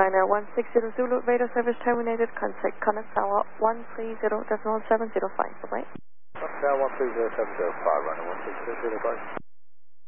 Liner 160 Zulu, radio service terminated, contact Connect Tower 130.705, bye-bye. Tower 130.705, running 160.05.